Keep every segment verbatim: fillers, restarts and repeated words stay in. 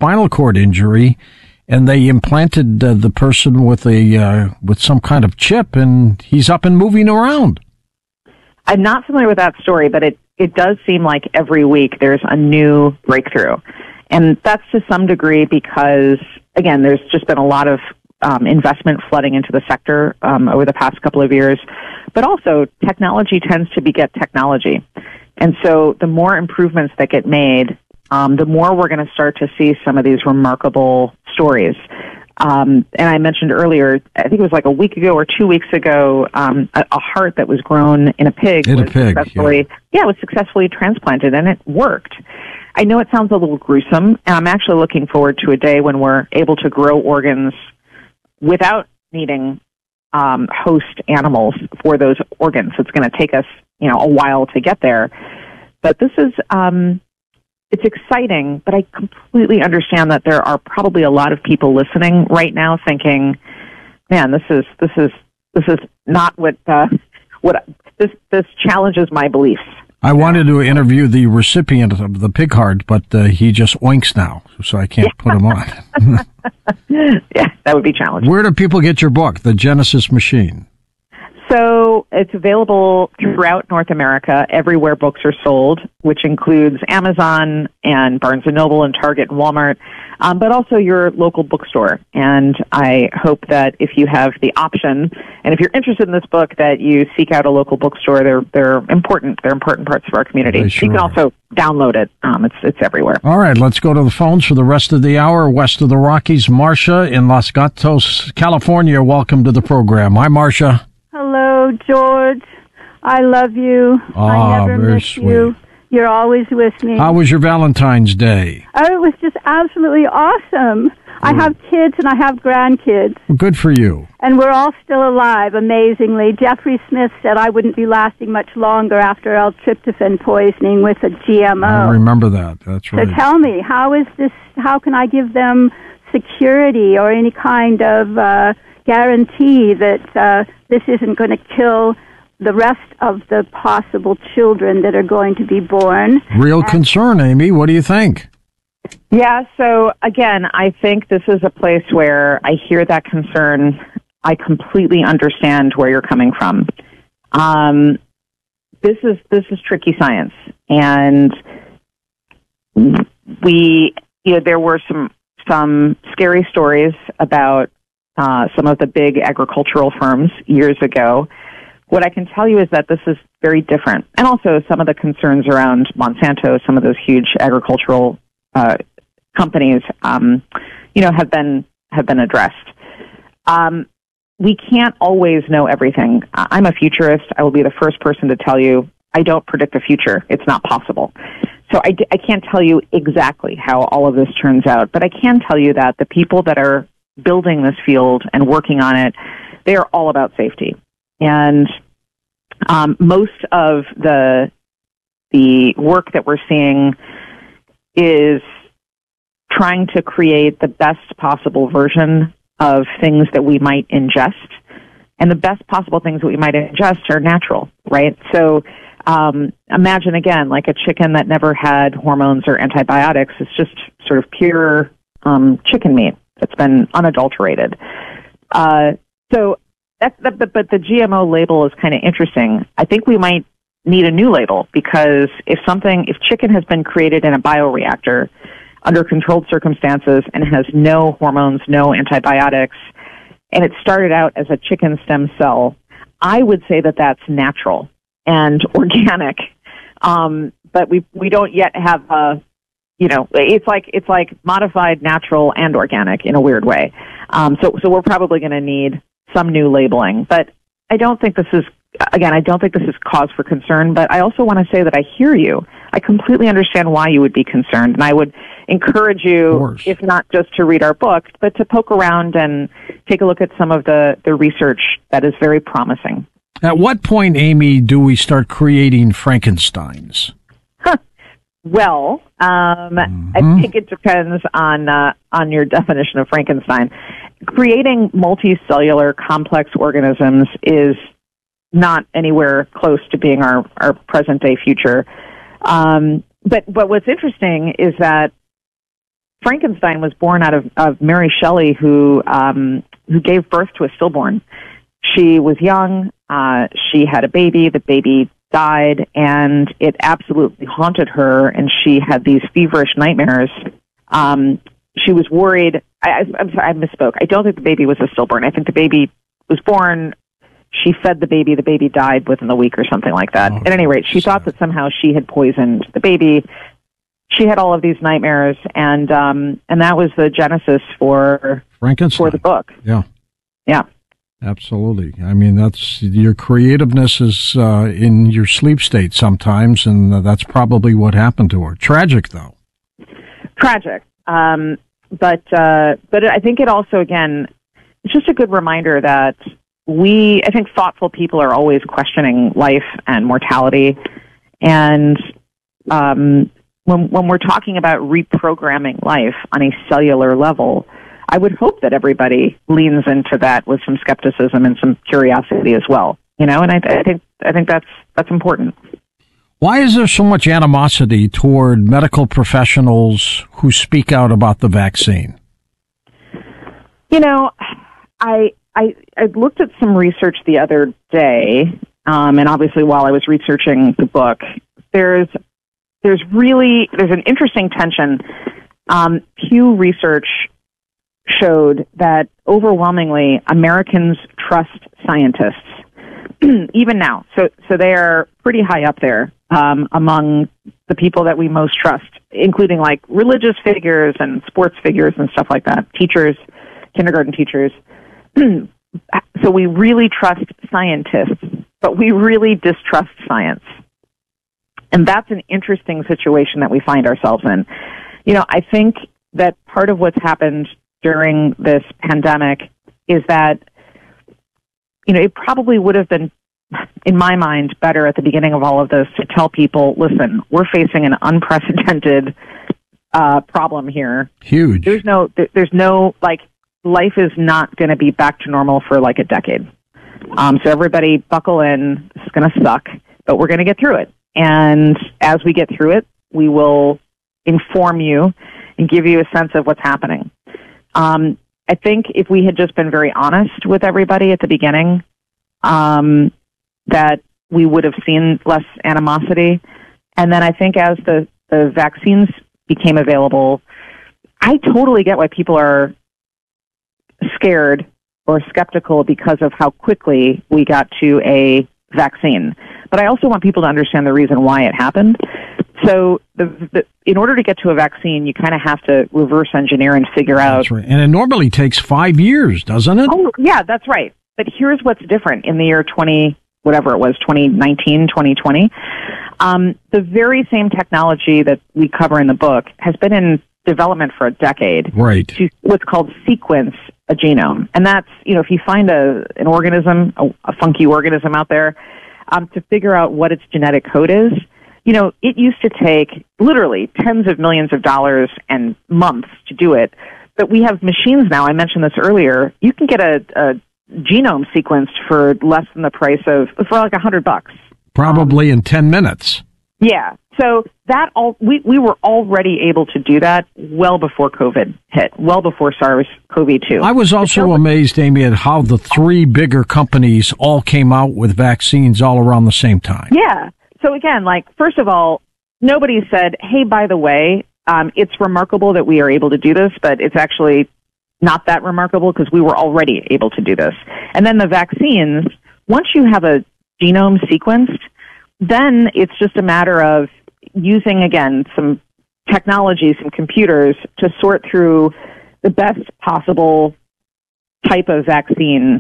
spinal cord injury, and they implanted uh, the person with a uh, with some kind of chip, and he's up and moving around. I'm not familiar with that story, but it, it does seem like every week there's a new breakthrough. And that's to some degree because, again, there's just been a lot of um, investment flooding into the sector um, over the past couple of years. But also, technology tends to beget technology. And so the more improvements that get made, um, the more we're going to start to see some of these remarkable stories. Um, and I mentioned earlier, I think it was like a week ago or two weeks ago, um, a, a heart that was grown in a pig in was a pig, successfully, yeah. yeah, was successfully transplanted, and it worked. I know it sounds a little gruesome, and I'm actually looking forward to a day when we're able to grow organs without needing um, host animals for those organs. It's going to take us, you know, a while to get there. But this is, um, it's exciting, but I completely understand that there are probably a lot of people listening right now thinking, man, this is, this is, this is not what, uh, what, this, this challenges my beliefs. I wanted to interview the recipient of the pig heart, but uh, he just oinks now, so I can't put him on. Yeah, that would be challenging. Where do people get your book, The Genesis Machine? So it's available throughout North America, everywhere books are sold, which includes Amazon and Barnes and Noble and Target and Walmart, um, but also your local bookstore. And I hope that if you have the option, and if you're interested in this book, that you seek out a local bookstore. They're they're important. They're important parts of our community. They sure you can are. also download it. Um, it's it's everywhere. All right, let's go to the phones for the rest of the hour. West of the Rockies, Marcia in Los Gatos, California. Welcome to the program. Hi, Marcia. Hello, George. I love you. Ah, I never very miss sweet. you. You're always with me. How was your Valentine's Day? Oh, it was just absolutely awesome. I have kids and I have grandkids, Well, good for you. and we're all still alive, amazingly. Jeffrey Smith said I wouldn't be lasting much longer after L-tryptophan poisoning with a G M O. I remember that. That's So right. tell me, how is this, how can I give them security or any kind of uh, guarantee that uh, this isn't going to kill the rest of the possible children that are going to be born? Real concern, Amy. What do you think? Yeah, so again, I think this is a place where I hear that concern. I completely understand where you're coming from. Um, this is this is tricky science, and we, you know, there were some some scary stories about uh, some of the big agricultural firms years ago. What I can tell you is that this is very different, and also some of the concerns around Monsanto, some of those huge agricultural uh, companies, um, you know, have been have been addressed. Um, we can't always know everything. I'm a futurist. I will be the first person to tell you I don't predict the future. It's not possible. So I, I can't tell you exactly how all of this turns out, but I can tell you that the people that are building this field and working on it, they are all about safety. And um, most of the the work that we're seeing is trying to create the best possible version of things that we might ingest. And the best possible things that we might ingest are natural, right? So um, imagine, again, like a chicken that never had hormones or antibiotics. It's just sort of pure um, chicken meat that's been unadulterated. Uh, so that's the, but, but the G M O label is kind of interesting. I think we might need a new label, because if something, if chicken has been created in a bioreactor under controlled circumstances and has no hormones, no antibiotics, and it started out as a chicken stem cell, I would say that that's natural and organic. Um, but we we don't yet have a, you know, it's like it's like modified, natural, and organic in a weird way. Um, so so we're probably going to need some new labeling. But I don't think this is, again, I don't think this is cause for concern. But I also want to say that I hear you. I completely understand why you would be concerned, and I would encourage you, if not just to read our book, but to poke around and take a look at some of the, the research that is very promising. At what point, Amy, do we start creating Frankensteins? Huh. Well, um, Mm-hmm. I think it depends on uh, on your definition of Frankenstein. Creating multicellular complex organisms is not anywhere close to being our, our present-day future. Um, but, but what's interesting is that Frankenstein was born out of, of Mary Shelley, who um, who gave birth to a stillborn. She was young. Uh, she had a baby. The baby died, and it absolutely haunted her, and she had these feverish nightmares. Um, she was worried. I, I, I'm sorry, I misspoke. I don't think the baby was a stillborn. I think the baby was born. She fed the baby. The baby died within a week or something like that. Oh, At any rate, she sad. thought that somehow she had poisoned the baby. She had all of these nightmares, and um, and that was the genesis for Frankenstein. For the book. Yeah, yeah, absolutely. I mean, that's your creativeness is uh, in your sleep state sometimes, and uh, that's probably what happened to her. Tragic, though. Tragic, um, but uh, but I think it also, again, it's just a good reminder that we, I think, thoughtful people are always questioning life and mortality, and um, when when we're talking about reprogramming life on a cellular level, I would hope that everybody leans into that with some skepticism and some curiosity as well. You know, and I, I think I think that's that's important. Why is there so much animosity toward medical professionals who speak out about the vaccine? You know, I I, I looked at some research the other day, um, and obviously while I was researching the book, there's there's really there's an interesting tension. Um, Pew Research showed that overwhelmingly Americans trust scientists, even now. So so they are pretty high up there um, among the people that we most trust, including like religious figures and sports figures and stuff like that, teachers, kindergarten teachers. So we really trust scientists, but we really distrust science. And that's an interesting situation that we find ourselves in. You know, I think that part of what's happened during this pandemic is that, you know, it probably would have been, in my mind, better at the beginning of all of this to tell people, listen, we're facing an unprecedented uh, problem here. Huge. There's no, there's no, like, life is not going to be back to normal for like a decade. Um, so everybody buckle in. This is going to suck, but we're going to get through it. And as we get through it, we will inform you and give you a sense of what's happening. Um, I think if we had just been very honest with everybody at the beginning, um, that we would have seen less animosity. And then I think as the, the vaccines became available, I totally get why people are scared or skeptical because of how quickly we got to a vaccine. But I also want people to understand the reason why it happened. So the, the, in order to get to a vaccine, you kind of have to reverse engineer and figure out. That's right. And it normally takes five years, doesn't it? Oh, yeah, that's right. But here's what's different in the year twenty, whatever it was, twenty nineteen, twenty twenty. Um, the very same technology that we cover in the book has been in development for a decade. Right. To what's called sequence a genome. And that's, you know, if you find a an organism, a, a funky organism out there, um, to figure out what its genetic code is, you know, it used to take literally tens of millions of dollars and months to do it. But we have machines now, I mentioned this earlier, you can get a, a genome sequenced for less than the price of, for like a hundred bucks. Probably um, in ten minutes. Yeah. So that all we, we were already able to do that well before COVID hit, well before SARS-C o V two. I was also amazed, Amy, at how the three bigger companies all came out with vaccines all around the same time. Yeah. So again, like, first of all, nobody said, hey, by the way, um, it's remarkable that we are able to do this, but it's actually not that remarkable because we were already able to do this. And then the vaccines, once you have a genome sequenced, then it's just a matter of using, again, some technology, some computers to sort through the best possible type of vaccine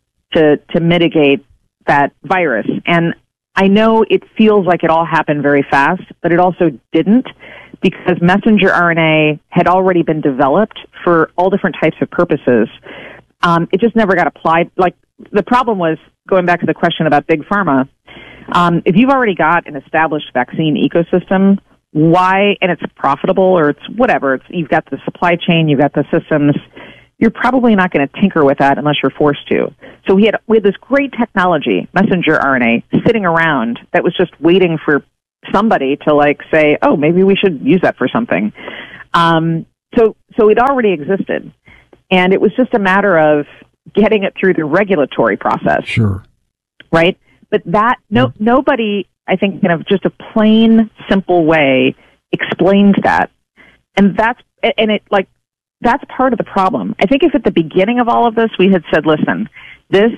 to to mitigate that virus. And I know it feels like it all happened very fast, but it also didn't, because messenger R N A had already been developed for all different types of purposes. Um, it just never got applied. Like, the problem was, going back to the question about Big Pharma, Um, if you've already got an established vaccine ecosystem, why, and it's profitable or it's whatever, it's, you've got the supply chain, you've got the systems, you're probably not going to tinker with that unless you're forced to. So we had, we had this great technology, messenger R N A, sitting around that was just waiting for somebody to, like, say, oh, maybe we should use that for something. Um, so, so it already existed. And it was just a matter of getting it through the regulatory process. Sure. Right? But that, no, nobody, I think, in a, just a plain, simple way explains that. And that's, and it, like, that's part of the problem. I think if at the beginning of all of this we had said, listen, this,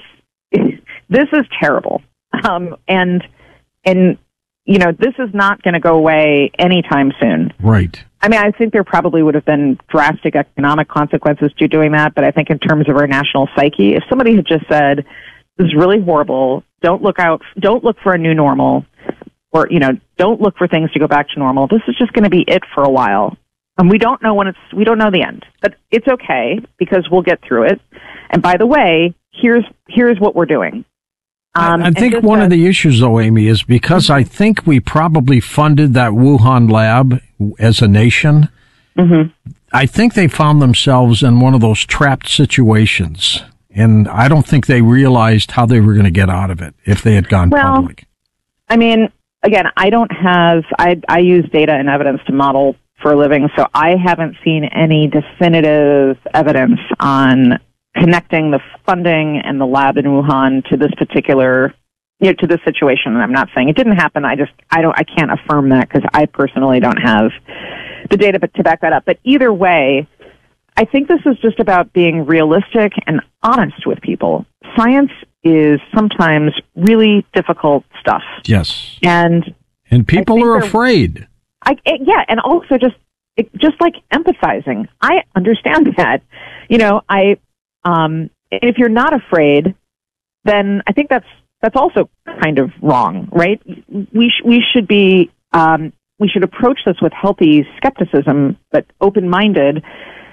this is terrible. Um, and, and, you know, this is not going to go away anytime soon. Right. I mean, I think there probably would have been drastic economic consequences to doing that, but I think in terms of our national psyche, if somebody had just said, this is really horrible, don't look out, don't look for a new normal, or, you know, don't look for things to go back to normal, this is just going to be it for a while. And we don't know when it's, we don't know the end, but it's okay because we'll get through it. And by the way, here's, here's what we're doing. Um, I think one uh, of the issues, though, Amy, is because I think we probably funded that Wuhan lab as a nation. Mm-hmm. I think they found themselves in one of those trapped situations, and I don't think they realized how they were going to get out of it if they had gone well, public. I mean, again, I don't have, I, I use data and evidence to model for a living, so I haven't seen any definitive evidence on connecting the funding and the lab in Wuhan to this particular, you know, to this situation. And I'm not saying it didn't happen. I just, I don't, I can't affirm that because I personally don't have the data to back that up. But either way, I think this is just about being realistic and honest with people. Science is sometimes really difficult stuff. Yes. And and people are afraid. I, it, yeah, and also just, it, just like empathizing. I understand that. You know, I, Um, if you're not afraid, then I think that's that's also kind of wrong, right? We sh- we should be um, we should approach this with healthy skepticism, but open-minded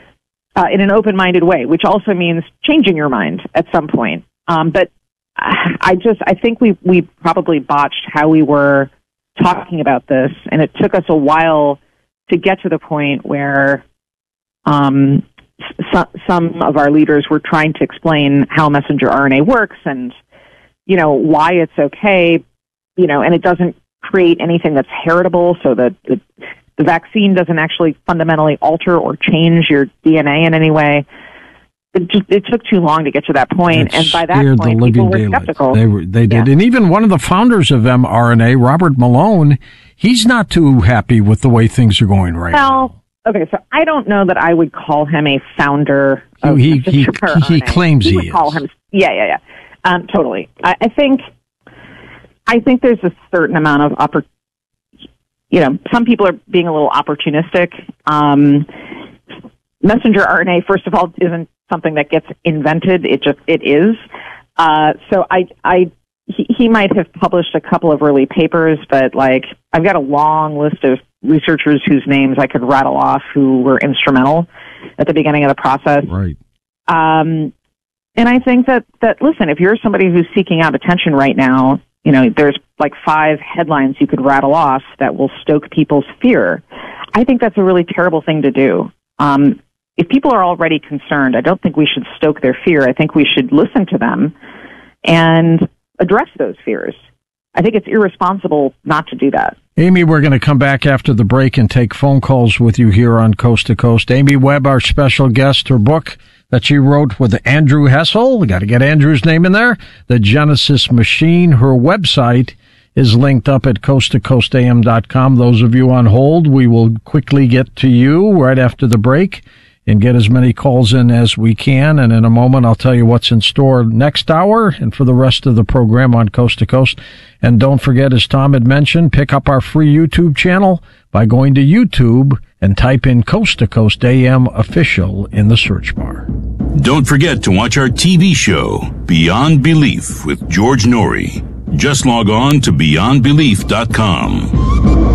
uh, in an open-minded way, which also means changing your mind at some point. Um, but I just I think we we probably botched how we were talking about this, and it took us a while to get to the point where. Um, Some of our leaders were trying to explain how messenger R N A works and, you know, why it's okay, you know, and it doesn't create anything that's heritable, so that the, the vaccine doesn't actually fundamentally alter or change your D N A in any way. It just it took too long to get to that point, it and by that point, people were skeptical. They were, they did, yeah. And even one of the founders of mRNA, Robert Malone, he's not too happy with the way things are going right well, now. Okay, so I don't know that I would call him a founder of he he, he, he claims he, he would is. Call him, yeah, yeah, yeah, um, totally. I, I think, I think there's a certain amount of oppor- You know, some people are being a little opportunistic. Um, messenger R N A, first of all, isn't something that gets invented. It just it is. Uh, so I I he, he might have published a couple of early papers, but like I've got a long list of researchers whose names I could rattle off who were instrumental at the beginning of the process. Right. Um, and I think that, that, listen, if you're somebody who's seeking out attention right now, you know, there's like five headlines you could rattle off that will stoke people's fear. I think that's a really terrible thing to do. Um, if people are already concerned, I don't think we should stoke their fear. I think we should listen to them and address those fears. I think it's irresponsible not to do that. Amy, we're going to come back after the break and take phone calls with you here on Coast to Coast. Amy Webb, our special guest, her book that she wrote with Andrew Hessel. We got to get Andrew's name in there. The Genesis Machine. Her website is linked up at coast to coast a m dot com. Those of you on hold, we will quickly get to you right after the break and get as many calls in as we can. And in a moment, I'll tell you what's in store next hour and for the rest of the program on Coast to Coast. And don't forget, as Tom had mentioned, pick up our free YouTube channel by going to YouTube and type in Coast to Coast A M Official in the search bar. Don't forget to watch our T V show, Beyond Belief with George Norrie. Just log on to beyond belief dot com.